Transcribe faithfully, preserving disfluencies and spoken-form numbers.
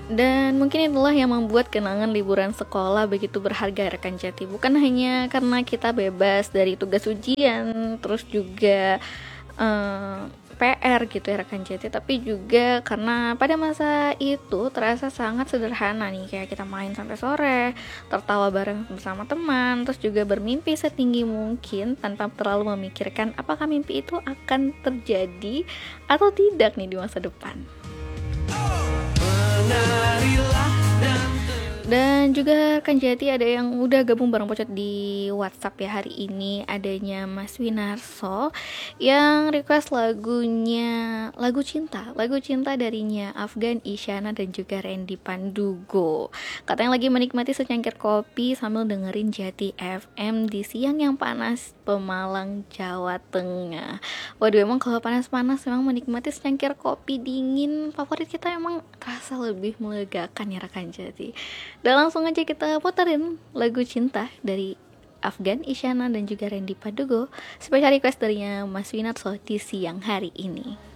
Dan mungkin itulah yang membuat kenangan liburan sekolah begitu berharga rekan Jati. Bukan hanya karena kita bebas dari tugas ujian, terus juga uh, P R gitu ya rekan Jati, tapi juga karena pada masa itu terasa sangat sederhana nih, kayak kita main sampai sore, tertawa bareng bersama teman, terus juga bermimpi setinggi mungkin tanpa terlalu memikirkan apakah mimpi itu akan terjadi atau tidak nih di masa depan. Dan juga rekan Jati ada yang udah gabung bareng Pocot di WhatsApp ya hari ini, adanya Mas Winarso yang request lagunya lagu cinta, lagu cinta darinya Afgan, Isyana dan juga Randy Pandugo. Katanya lagi menikmati secangkir kopi sambil dengerin Jati F M di siang yang panas Pemalang, Jawa Tengah. Waduh, emang kalau panas-panas memang menikmati secangkir kopi dingin favorit kita emang rasa lebih melegakan ya rekan Jati. Dan langsung aja kita puterin lagu cinta dari Afgan, Isyana dan juga Randy Pandugo, spesial request darinya Mas Winarso di siang hari ini.